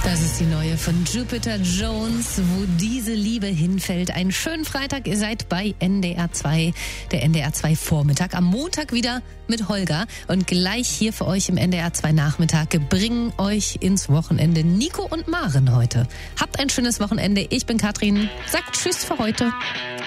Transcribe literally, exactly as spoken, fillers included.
Das ist die neue von Jupiter Jones, wo diese Liebe hinfällt. Einen schönen Freitag, ihr seid bei N D R zwei, der N D R zwei Vormittag. Am Montag wieder mit Holger und gleich hier für euch im N D R zwei Nachmittag bringen euch ins Wochenende Nico und Maren heute. Habt ein schönes Wochenende, ich bin Katrin, sagt Tschüss für heute.